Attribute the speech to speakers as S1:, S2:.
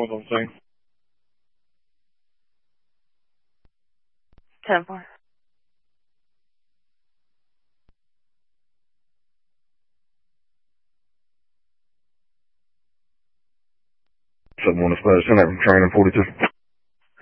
S1: was on scene.
S2: 10-4.
S3: Someone to send that from training 42.